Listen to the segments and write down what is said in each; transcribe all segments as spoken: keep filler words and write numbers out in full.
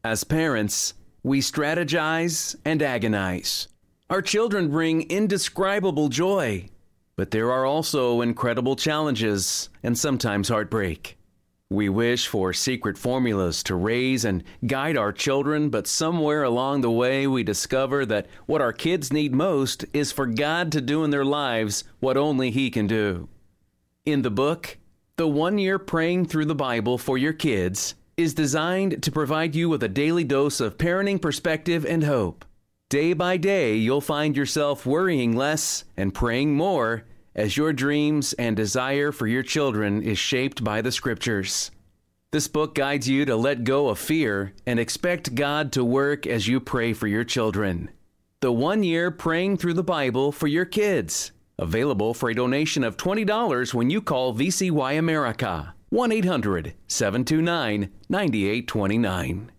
As parents, we strategize and agonize. Our children bring indescribable joy, but there are also incredible challenges and sometimes heartbreak. We wish for secret formulas to raise and guide our children, but somewhere along the way we discover that what our kids need most is for God to do in their lives what only He can do. In the book, The One Year Praying Through the Bible for Your Kids is designed to provide you with a daily dose of parenting perspective and hope. Day by day, you'll find yourself worrying less and praying more as your dreams and desire for your children is shaped by the Scriptures. This book guides you to let go of fear and expect God to work as you pray for your children. The One Year Praying Through the Bible for Your Kids. Available for a donation of twenty dollars when you call V C Y America. one eight hundred seven two nine nine eight two nine.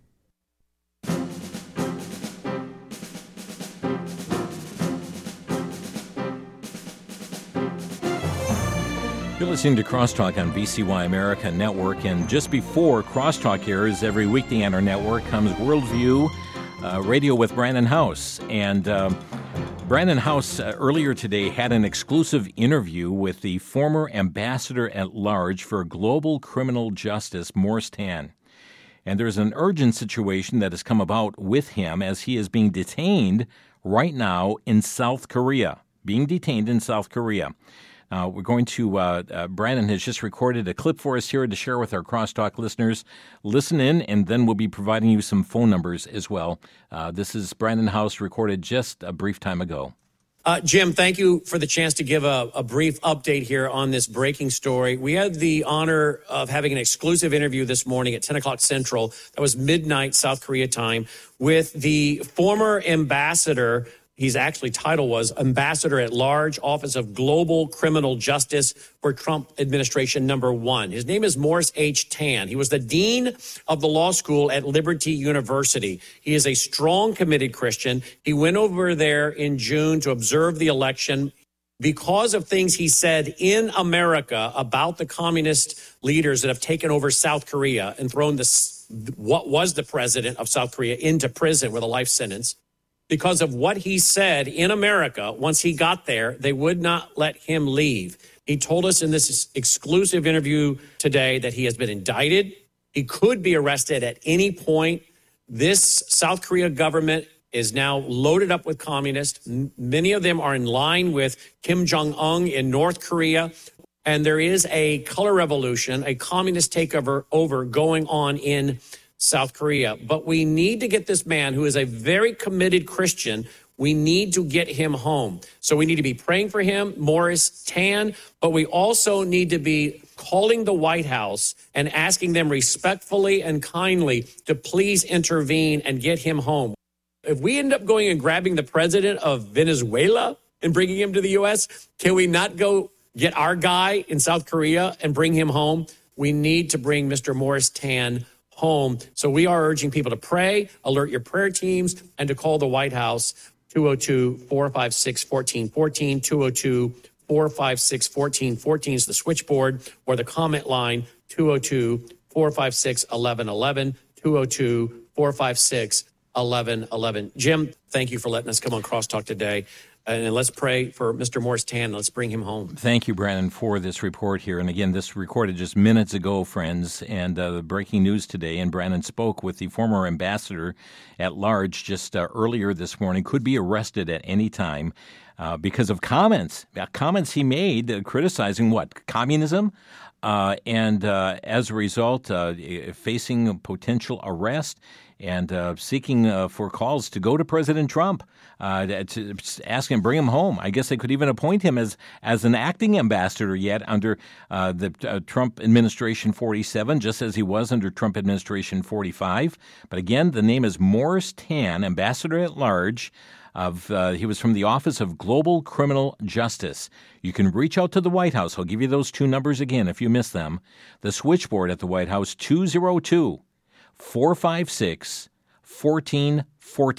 You're listening to Crosstalk on V C Y America Network, and just before Crosstalk airs every weekday on our network comes Worldview uh, Radio with Brandon House. And uh, Brandon House uh, earlier today had an exclusive interview with the former ambassador at large for global criminal justice, Morris Tan. And there's an urgent situation that has come about with him as he is being detained right now in South Korea. Being detained in South Korea. Uh, we're going to, uh, uh, Brandon has just recorded a clip for us here to share with our Crosstalk listeners. Listen in, and then we'll be providing you some phone numbers as well. Uh, this is Brandon House recorded just a brief time ago. Uh, Jim, thank you for the chance to give a, a brief update here on this breaking story. We had the honor of having an exclusive interview this morning at ten o'clock Central. That was midnight South Korea time with the former ambassador. His actually title was Ambassador at Large, Office of Global Criminal Justice for Trump Administration Number One. His name is Morris H. Tan. He was the dean of the law school at Liberty University. He is a strong, committed Christian. He went over there in June to observe the election because of things he said in America about the communist leaders that have taken over South Korea and thrown this, what was the president of South Korea into prison with a life sentence. Because of what he said in America, once he got there, they would not let him leave. He told us in this exclusive interview today that he has been indicted. He could be arrested at any point. This South Korea government is now loaded up with communists. Many of them are in line with Kim Jong-un in North Korea. And there is a color revolution, a communist takeover over going on in South Korea. But we need to get this man, who is a very committed Christian, we need to get him home. So we need to be praying for him, Morris Tan, but we also need to be calling the White House and asking them respectfully and kindly to please intervene and get him home. If we end up going and grabbing the president of Venezuela and bringing him to the U S, can we not go get our guy in South Korea and bring him home? We need to bring Mister Morris Tan home. So we are urging people to pray, alert your prayer teams, and to call the White House. two oh two, four five six, one four one four, two oh two, four five six, one four one four is the switchboard, or the comment line, two oh two, four five six, one one one one, two oh two, four five six, one one one one. Jim, thank you for letting us come on Crosstalk today. And let's pray for Mister Morris Tan. Let's bring him home. Thank you, Brandon, for this report here. And again, this recorded just minutes ago, friends, and uh, the breaking news today. And Brandon spoke with the former ambassador at large just uh, earlier this morning. Could be arrested at any time uh, because of comments, uh, comments he made uh, criticizing what? Communism? Uh, and uh, as a result, uh, facing a potential arrest and uh, seeking uh, for calls to go to President Trump uh, to ask him, bring him home. I guess they could even appoint him as as an acting ambassador yet under uh, the uh, Trump administration forty-seven, just as he was under Trump administration forty-five. But again, the name is Morris Tan, ambassador at large. Of uh, he was from the Office of Global Criminal Justice. You can reach out to the White House. I'll give you those two numbers again if you miss them. The switchboard at the White House, two oh two, four five six, one four one four.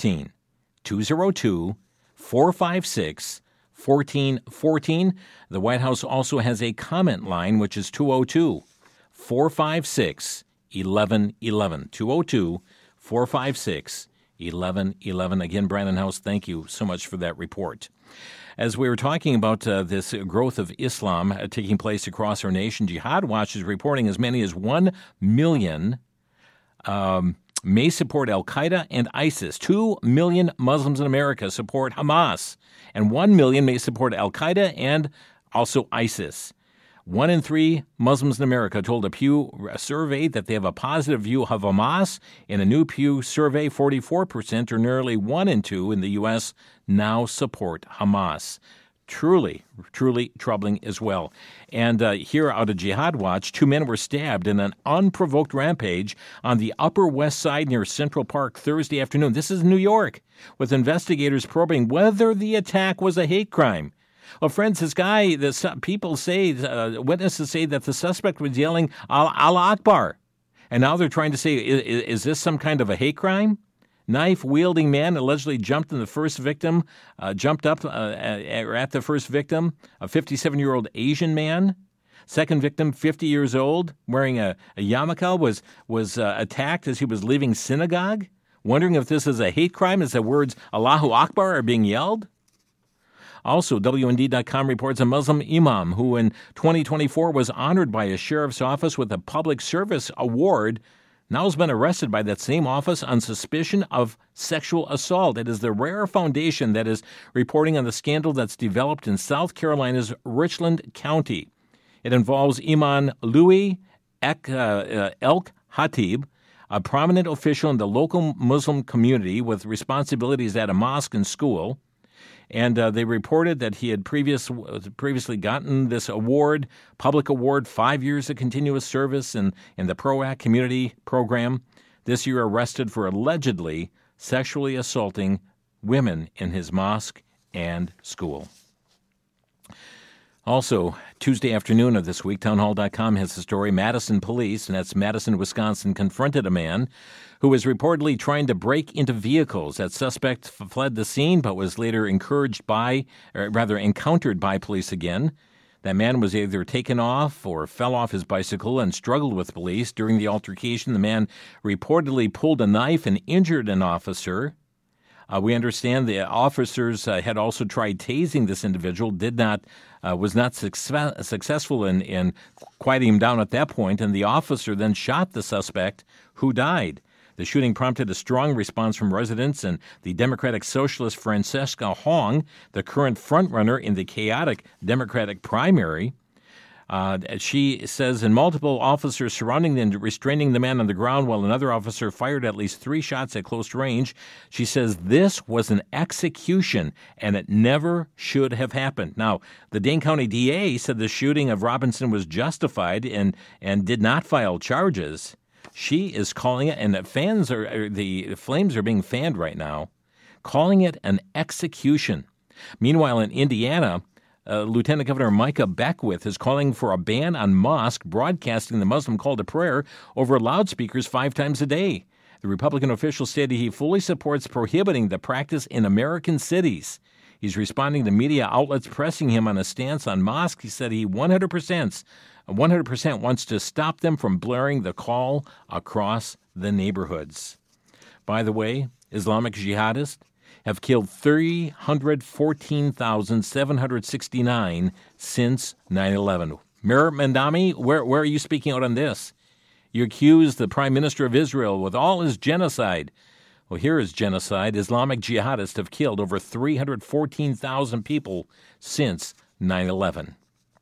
two oh two, four five six, one four one four. The White House also has a comment line, which is two oh two, four five six, one one one one. two oh two, four five six, one one one one. Again, Brandon House, thank you so much for that report. As we were talking about uh, this growth of Islam uh, taking place across our nation, Jihad Watch is reporting as many as one million um, may support Al-Qaeda and ISIS. Two million Muslims in America support Hamas, and one million may support Al-Qaeda and also ISIS. One in three Muslims in America told a Pew survey that they have a positive view of Hamas. In a new Pew survey, forty-four percent, or nearly one in two in the U S, now support Hamas. Truly, truly troubling as well. And uh, here out of Jihad Watch, two men were stabbed in an unprovoked rampage on the Upper West Side near Central Park Thursday afternoon. This is New York, with investigators probing whether the attack was a hate crime. Well, friends, this guy, the people say, uh, witnesses say that the suspect was yelling Allah Akbar. And now they're trying to say, is, is this some kind of a hate crime? Knife-wielding man allegedly jumped in the first victim, uh, jumped up uh, at the first victim, a fifty-seven-year-old Asian man. Second victim, fifty years old, wearing a, a yarmulke, was, was uh, attacked as he was leaving synagogue. Wondering if this is a hate crime as the words Allahu Akbar are being yelled? Also, W N D dot com reports a Muslim imam who in twenty twenty-four was honored by a sheriff's office with a public service award now has been arrested by that same office on suspicion of sexual assault. It is the Rare Foundation that is reporting on the scandal that's developed in South Carolina's Richland County. It involves Imam Louis Ek, uh, Elk Hatib, a prominent official in the local Muslim community with responsibilities at a mosque and school. And uh, they reported that he had previous, previously gotten this award, public award, five years of continuous service in, in the PROACT community program. This year arrested for allegedly sexually assaulting women in his mosque and school. Also, Tuesday afternoon of this week, townhall dot com has the story. Madison police, and that's Madison, Wisconsin, confronted a man who was reportedly trying to break into vehicles. That suspect fled the scene but was later encouraged by, or rather encountered by police again. That man was either taken off or fell off his bicycle and struggled with police. During the altercation, the man reportedly pulled a knife and injured an officer. Uh, we understand the officers uh, had also tried tasing this individual, did not, uh, was not success- successful in, in quieting him down at that point, and the officer then shot the suspect, who died. The shooting prompted a strong response from residents, and the Democratic Socialist Francesca Hong, the current frontrunner in the chaotic Democratic primary, Uh, she says, in multiple officers surrounding and restraining the man on the ground while another officer fired at least three shots at close range. She says this was an execution and it never should have happened. Now, the Dane County D A said the shooting of Robinson was justified and, and did not file charges. She is calling it, and the fans are, are the flames are being fanned right now, calling it an execution. Meanwhile, in Indiana, Uh, Lieutenant Governor Micah Beckwith is calling for a ban on mosque broadcasting the Muslim call to prayer over loudspeakers five times a day. The Republican official stated he fully supports prohibiting the practice in American cities. He's responding to media outlets pressing him on a stance on mosques. He said he one hundred percent, one hundred percent wants to stop them from blaring the call across the neighborhoods. By the way, Islamic jihadists have killed three hundred fourteen thousand seven hundred sixty-nine since nine eleven. Mir Mandami, where, where are you speaking out on this? You accuse the Prime Minister of Israel with all his genocide. Well, here is genocide. Islamic jihadists have killed over three hundred fourteen thousand people since nine eleven.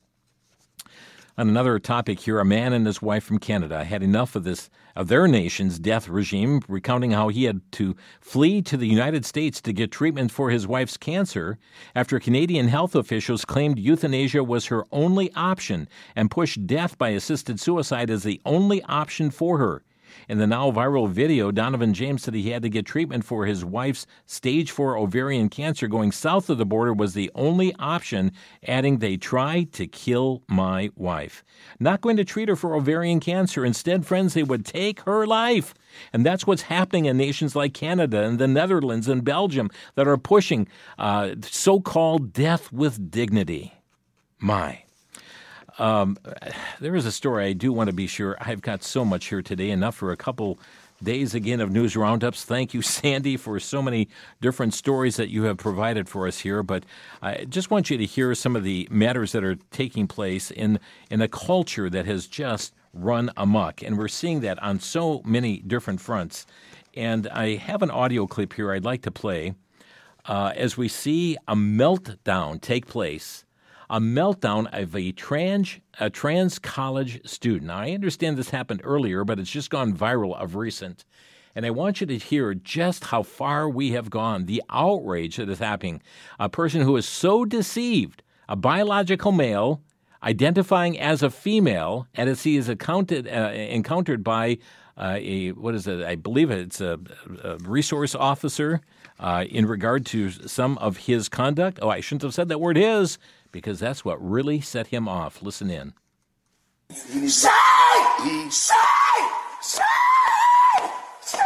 On another topic here, a man and his wife from Canada had enough of this of their nation's death regime, recounting how he had to flee to the United States to get treatment for his wife's cancer after Canadian health officials claimed euthanasia was her only option and pushed death by assisted suicide as the only option for her. In the now viral video, Donovan James said he had to get treatment for his wife's stage four ovarian cancer. Going south of the border was the only option, adding, "They tried to kill my wife." Not going to treat her for ovarian cancer. Instead, friends, they would take her life. And that's what's happening in nations like Canada and the Netherlands and Belgium that are pushing uh, so-called death with dignity. My. Um, there is a story I do want to be sure. I've got so much here today, enough for a couple days again of news roundups. Thank you, Sandy, for so many different stories that you have provided for us here. But I just want you to hear some of the matters that are taking place in, in a culture that has just run amok. And we're seeing that on so many different fronts. And I have an audio clip here I'd like to play uh, as we see a meltdown take place. A meltdown of a trans a trans college student. Now, I understand this happened earlier, but it's just gone viral of recent. And I want you to hear just how far we have gone, the outrage that is happening. A person who is so deceived, a biological male identifying as a female, and as he is accounted, uh, encountered by uh, a, what is it, I believe it's a, a resource officer uh, in regard to some of his conduct. Oh, I shouldn't have said that word his, because that's what really set him off. Listen in. Say! Say! Say! Say!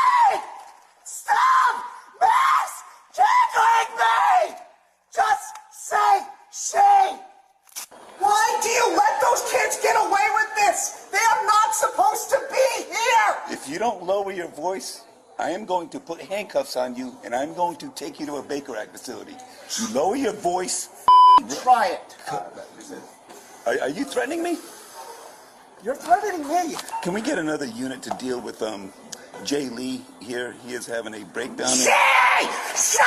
Stop misgendering me! Just say she! Why do you let those kids get away with this? They are not supposed to be here! If you don't lower your voice, I am going to put handcuffs on you, and I'm going to take you to a Baker Act facility. You lower your voice. Try it. Are, are you threatening me? You're threatening me. Can we get another unit to deal with um, Jay Lee here? He is having a breakdown. Say! Say!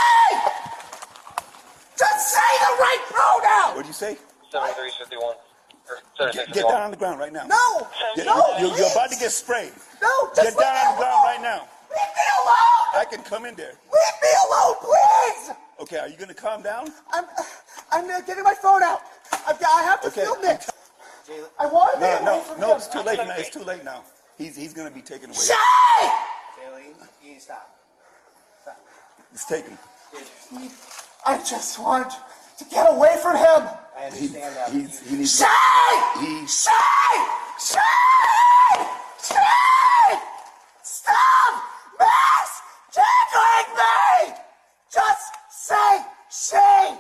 Just say the right pronoun! What do you say? seventy-three fifty-one. Get, get down on the ground right now. No! Get, No! you're, you're about to get sprayed. No! Get Just down leave on me the ground alone! right now. Leave me alone! I can come in there. Leave me alone, please! Okay, are you going to calm down? I'm, I'm uh, getting my phone out. I've got, I have to Okay. film this. I want to be No, away no, from no, him. it's too late now. It's too late now. He's, he's going to be taken away. Shay! Bailey, you need to stop. He's taken. I just want to get away from him. I He, understand that. he's, he needs Shay! He, Shay! Shay! Shay! Stop misgendering me! Just say she!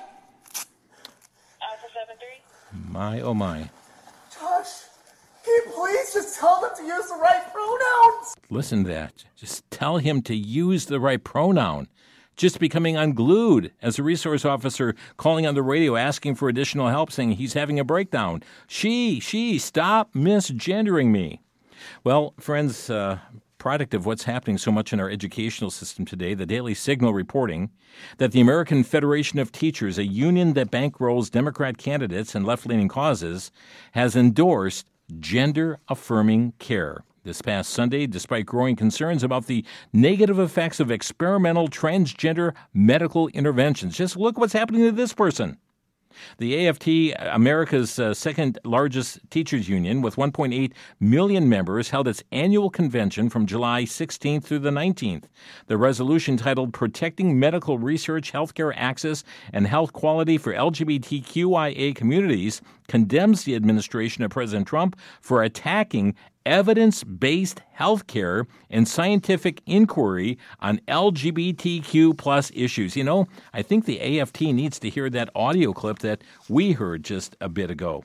Alpha seven three. My, oh my. Josh, can you please just tell them to use the right pronouns? Listen to that. Just tell him to use the right pronoun. Just becoming unglued as a resource officer calling on the radio asking for additional help, saying he's having a breakdown. She, she, stop misgendering me. Well, friends, uh, product of what's happening so much in our educational system today, the Daily Signal reporting that the American Federation of Teachers, a union that bankrolls Democrat candidates and left-leaning causes, has endorsed gender-affirming care. This past Sunday, despite growing concerns about the negative effects of experimental transgender medical interventions. Just look what's happening to this person. The A F T, America's uh, second largest teachers union with one point eight million members, held its annual convention from July sixteenth through the nineteenth. The resolution titled Protecting Medical Research, Healthcare Access, and Health Quality for L G B T Q I A Communities condemns the administration of President Trump for attacking evidence-based healthcare and scientific inquiry on L G B T Q plus issues. You know, I think the A F T needs to hear that audio clip that we heard just a bit ago.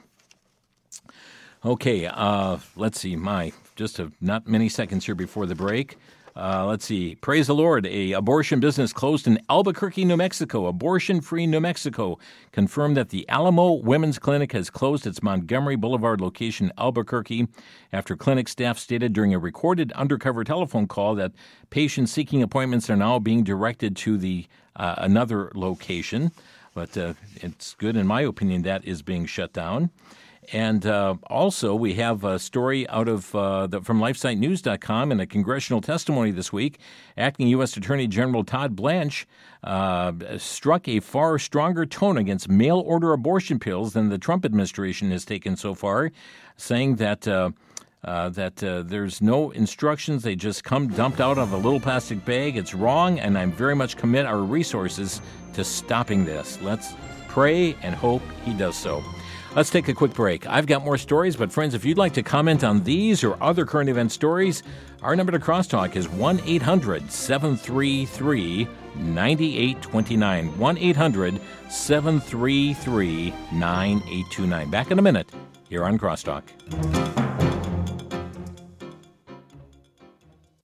Okay, uh, let's see, my, just a, not many seconds here before the break. Uh, let's see. Praise the Lord. A abortion business closed in Albuquerque, New Mexico. Abortion-free New Mexico confirmed that the Alamo Women's Clinic has closed its Montgomery Boulevard location in Albuquerque after clinic staff stated during a recorded undercover telephone call that patients seeking appointments are now being directed to the uh, another location. But uh, it's good, in my opinion, that is being shut down. And uh, also, we have a story out of uh, the, from LifeSite News dot com in a congressional testimony this week. Acting U S Attorney General Todd Blanche uh, struck a far stronger tone against mail-order abortion pills than the Trump administration has taken so far, saying that uh, uh, that uh, there's no instructions. They just come dumped out of a little plastic bag. It's wrong, and I very much commit our resources to stopping this. Let's pray and hope he does so. Let's take a quick break. I've got more stories, but friends, if you'd like to comment on these or other current event stories, our number to crosstalk is one eight hundred seven three three nine eight two nine. one eight hundred seven three three nine eight two nine. Back in a minute here on Crosstalk.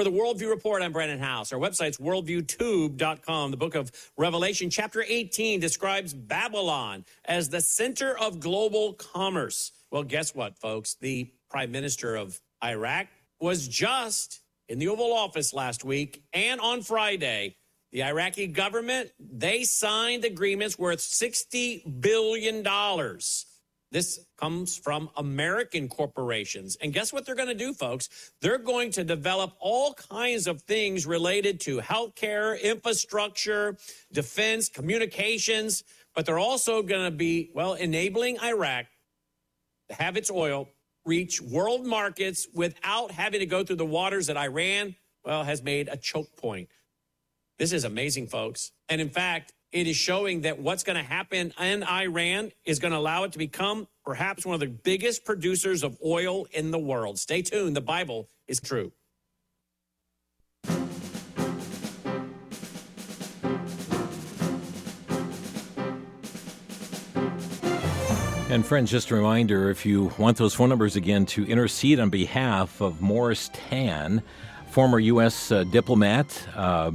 For the Worldview Report, I'm Brandon House. Our website's worldview tube dot com. The book of Revelation, chapter eighteen, describes Babylon as the center of global commerce. Well, guess what, folks? The prime minister of Iraq was just in the Oval Office last week, and on Friday, the Iraqi government, they signed agreements worth sixty billion dollars. This comes from American corporations. And guess what they're going to do, folks? They're going to develop all kinds of things related to healthcare, infrastructure, defense, communications. But they're also going to be, well, enabling Iraq to have its oil reach world markets without having to go through the waters that Iran, well, has made a choke point. This is amazing, folks. And in fact, it is showing that what's going to happen in Iran is going to allow it to become perhaps one of the biggest producers of oil in the world. Stay tuned. The Bible is true. And friends, just a reminder, if you want those phone numbers again to intercede on behalf of Morris Tan, former U S uh, diplomat, uh,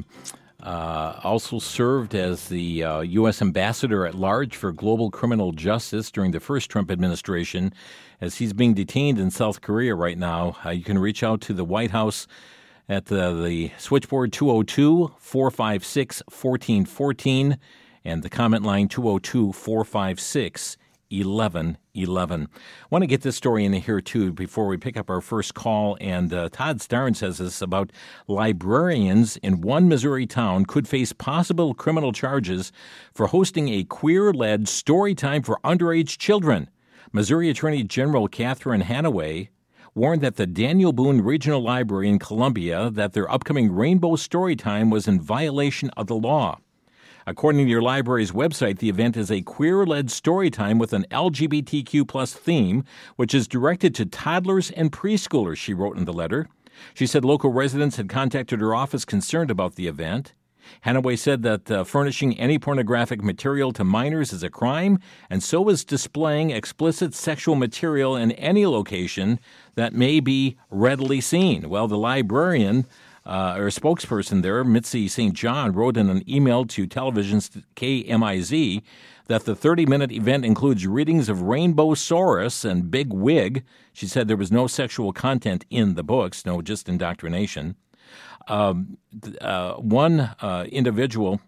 Uh, also served as the uh, U S ambassador at large for global criminal justice during the first Trump administration. As he's being detained in South Korea right now, uh, you can reach out to the White House at the, the switchboard two oh two, four five six, one four one four and the comment line two oh two, four five six, eleven eleven. I want to get this story in here, too, before we pick up our first call. And uh, Todd Starnes says this about librarians in one Missouri town could face possible criminal charges for hosting a queer-led story time for underage children. Missouri Attorney General Catherine Hanaway warned that the Daniel Boone Regional Library in Columbia that their upcoming Rainbow Storytime was in violation of the law. According to your library's website, the event is a queer-led storytime with an L G B T Q plus theme, which is directed to toddlers and preschoolers, she wrote in the letter. She said local residents had contacted her office concerned about the event. Hanaway said that uh, furnishing any pornographic material to minors is a crime, and so is displaying explicit sexual material in any location that may be readily seen. Well, the librarian Uh, or a spokesperson there, Mitzi Saint John, wrote in an email to television's K M I Z that the thirty-minute event includes readings of Rainbow Saurus and Big Wig. She said there was no sexual content in the books, no, just indoctrination. Um, uh, one uh, individual,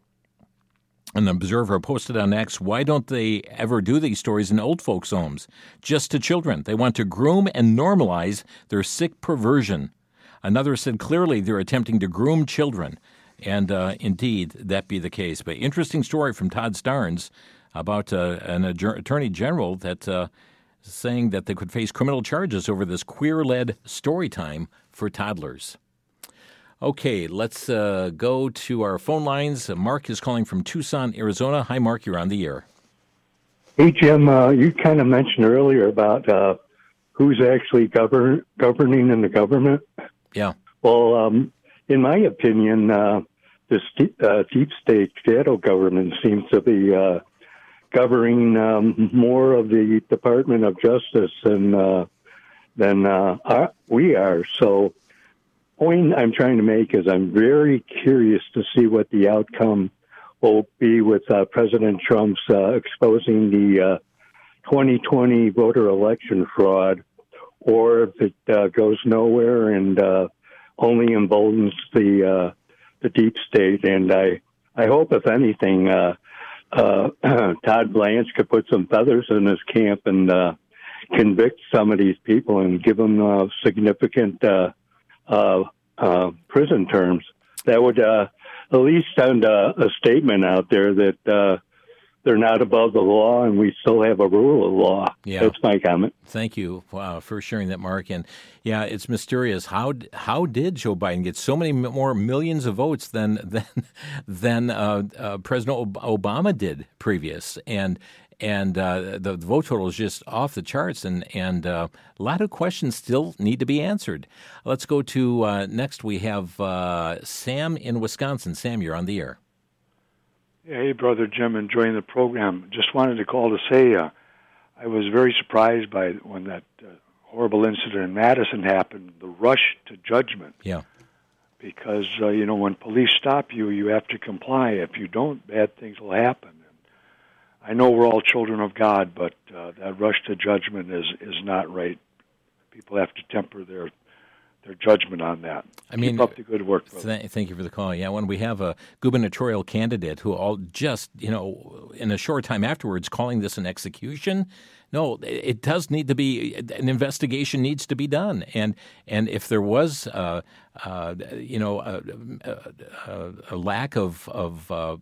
an observer, posted on X, why don't they ever do these stories in old folks' homes? Just to children. They want to groom and normalize their sick perversion. Another said clearly they're attempting to groom children, and uh, indeed, that be the case. But interesting story from Todd Starnes about uh, an attorney general that uh, saying that they could face criminal charges over this queer-led story time for toddlers. Okay, let's uh, go to our phone lines. Uh, Mark is calling from Tucson, Arizona. Hi, Mark, you're on the air. Hey, Jim, uh, you kind of mentioned earlier about uh, who's actually govern- governing in the government. Yeah. Well, um, in my opinion, uh, this deep, uh, deep state shadow government seems to be uh, governing um, more of the Department of Justice than uh, than uh, our, we are. So, point I'm trying to make is I'm very curious to see what the outcome will be with uh, President Trump's uh, exposing the uh, twenty twenty voter election fraud, or if it uh, goes nowhere and uh, only emboldens the uh, the deep state. And I, I hope, if anything, uh, uh, Todd Blanche could put some feathers in his camp and uh, convict some of these people and give them uh, significant uh, uh, uh, prison terms. That would uh, at least send a, a statement out there that uh, they're not above the law, and we still have a rule of law. Yeah. That's my comment. Thank you wow, for sharing that, Mark. And yeah, it's mysterious. How how did Joe Biden get so many more millions of votes than than than uh, uh, President Obama did previous? And and uh, the, the vote total is just off the charts, and and uh, a lot of questions still need to be answered. Let's go to uh, next. We have uh, Sam in Wisconsin. Sam, you're on the air. Hey, Brother Jim, enjoying the program. Just wanted to call to say uh, I was very surprised by when that uh, horrible incident in Madison happened, the rush to judgment. Yeah. because, uh, you know, when police stop you, you have to comply. If you don't, bad things will happen. And I know we're all children of God, but uh, that rush to judgment is, is not right. People have to temper their their judgment on that. I mean, keep up the good work. Th- thank you for the call. Yeah, when we have a gubernatorial candidate who all just, you know, in a short time afterwards calling this an execution, no, it does need to be, an investigation needs to be done. And and if there was, uh, uh, you know, a, a, a lack of, of uh,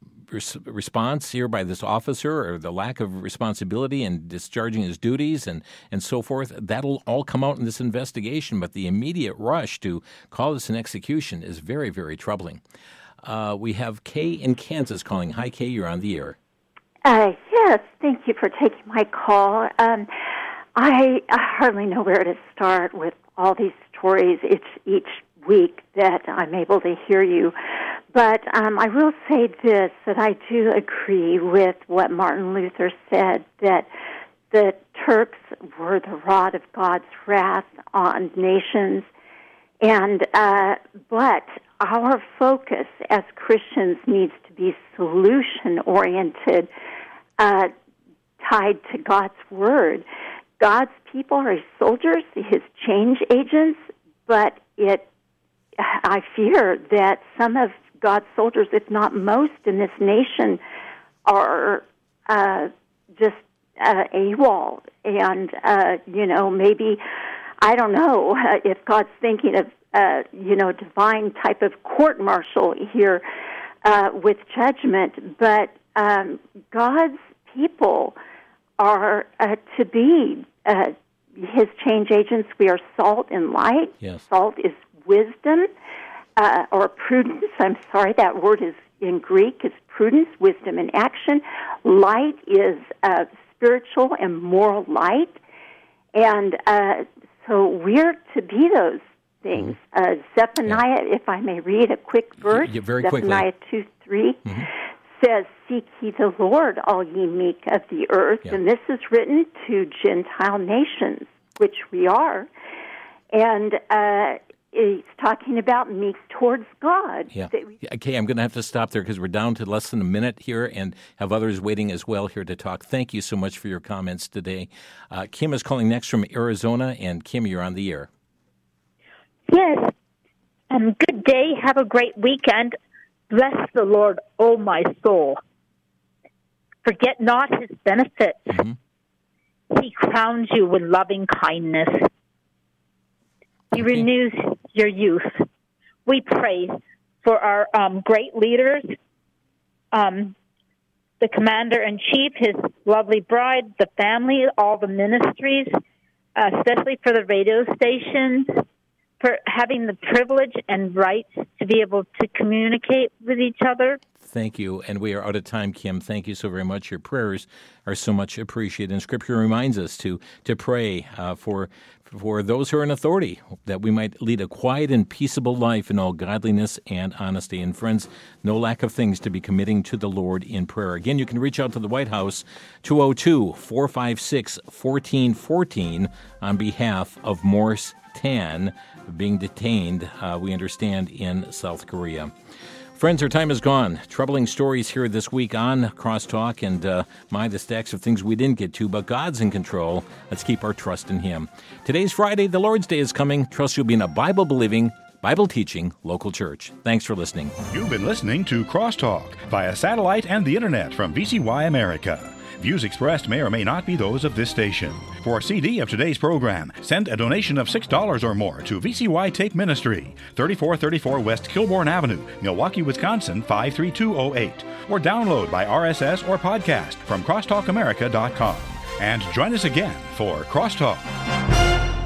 response here by this officer, or the lack of responsibility in discharging his duties and, and so forth, that'll all come out in this investigation. But the immediate rush to call this an execution is very, very troubling. Uh, we have Kay in Kansas calling. Hi, Kay, you're on the air. Uh, yes, thank you for taking my call. Um, I, I hardly know where to start with all these stories. It's each week that I'm able to hear you. But um, I will say this, that I do agree with what Martin Luther said, that the Turks were the rod of God's wrath on nations. And uh, but our focus as Christians needs to be solution-oriented, uh, tied to God's Word. God's people are His soldiers, His change agents, but it, I fear that some of God's soldiers, if not most in this nation, are uh, just uh, AWOL. And, uh, you know, maybe, I don't know uh, if God's thinking of, uh, you know, divine type of court-martial here uh, with judgment, but um, God's people are uh, to be uh, His change agents. We are salt and light. Yes. Salt is wisdom. Uh, or prudence, I'm sorry, that word is in Greek, is prudence, wisdom, and action. Light is uh, spiritual and moral light. And uh, so we're to be those things. Mm-hmm. Uh, Zephaniah, yeah. if I may read a quick verse, yeah, very Zephaniah two three mm-hmm. says, "Seek ye the Lord, all ye meek of the earth." Yeah. And this is written to Gentile nations, which we are. And uh He's talking about meek towards God. Yeah. Okay, I'm going to have to stop there because we're down to less than a minute here and have others waiting as well here to talk. Thank you so much for your comments today. Uh, Kim is calling next from Arizona, and Kim, you're on the air. Yes. Um, good day. Have a great weekend. Bless the Lord, O my soul. Forget not His benefits. Mm-hmm. He crowns you with loving kindness. He okay. renews your youth. We pray for our um, great leaders, um, the commander-in-chief, his lovely bride, the family, all the ministries, uh, especially for the radio stations, for having the privilege and rights to be able to communicate with each other. Thank you. And we are out of time, Kim. Thank you so very much. Your prayers are so much appreciated. And Scripture reminds us to to pray uh, for for those who are in authority, that we might lead a quiet and peaceable life in all godliness and honesty. And friends, no lack of things to be committing to the Lord in prayer. Again, you can reach out to the White House, two oh two, four five six, one four one four on behalf of Morse Tan, being detained, uh, we understand, in South Korea. Friends, our time is gone. Troubling stories here this week on Crosstalk, and uh, my, the stacks of things we didn't get to, but God's in control. Let's keep our trust in Him. Today's Friday. The Lord's Day is coming. Trust you'll be in a Bible-believing, Bible-teaching local church. Thanks for listening. You've been listening to Crosstalk via satellite and the Internet from V C Y America. Views expressed may or may not be those of this station. For a C D of today's program, send a donation of six dollars or more to V C Y Tape Ministry, thirty-four thirty-four West Kilbourne Avenue, Milwaukee, Wisconsin, five three two oh eight. Or download by R S S or podcast from crosstalk america dot com. And join us again for Crosstalk.